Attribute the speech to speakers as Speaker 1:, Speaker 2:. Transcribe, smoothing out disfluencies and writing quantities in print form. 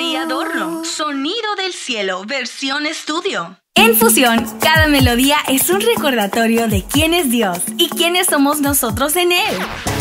Speaker 1: y adorno. Sonido del cielo, versión estudio.
Speaker 2: En Fusión, cada melodía es un recordatorio de quién es Dios y quiénes somos nosotros en Él.